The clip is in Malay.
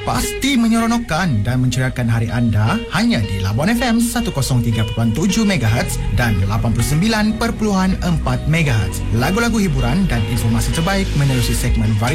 Pasti menyeronokkan dan menceriakan hari anda hanya di Labuan FM 103.7 MHz dan 89.4 MHz. Lagu-lagu hiburan dan informasi terbaik menerusi segmen